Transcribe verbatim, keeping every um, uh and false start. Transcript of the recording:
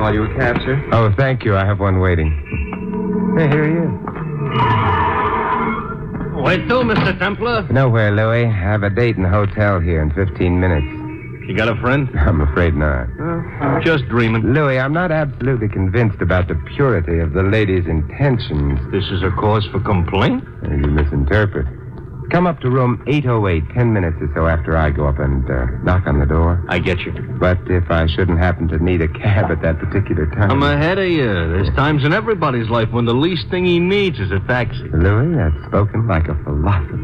call you a cab, sir? Oh, thank you. I have one waiting. Hey, here he is. Where to, Mister Templar? Nowhere, Louis. I have a date in the hotel here in fifteen minutes. You got a friend? I'm afraid not. Uh, just dreaming. Louis, I'm not absolutely convinced about the purity of the lady's intentions. This is a cause for complaint? You misinterpret. Come up to room eight oh eight, ten minutes or so after I go up and uh, knock on the door. I get you. But if I shouldn't happen to need a cab at that particular time... I'm ahead of you. There's times in everybody's life when the least thing he needs is a taxi. Louis, that's spoken like a philosopher.